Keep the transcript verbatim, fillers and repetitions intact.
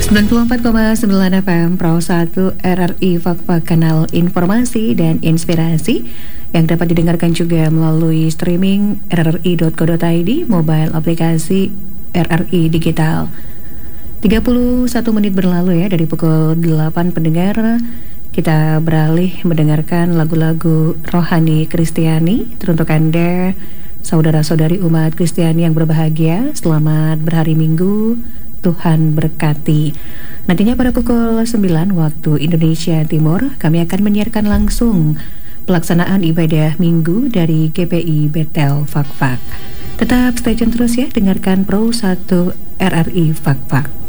sembilan puluh empat koma sembilan F M Pro satu R R I Fakta, kanal informasi dan inspirasi yang dapat didengarkan juga melalui streaming r r i dot co dot i d, mobile aplikasi R R I Digital. tiga puluh satu menit berlalu ya dari pukul delapan pendengar. Kita beralih mendengarkan lagu-lagu rohani Kristiani teruntuk Anda saudara-saudari umat Kristiani yang berbahagia. Selamat berhari Minggu, Tuhan berkati. Nantinya pada pukul sembilan waktu Indonesia Timur kami akan menyiarkan langsung pelaksanaan ibadah Minggu dari G P I Betel Fakfak. Tetap stay tune terus ya, dengarkan Pro satu R R I Fakfak.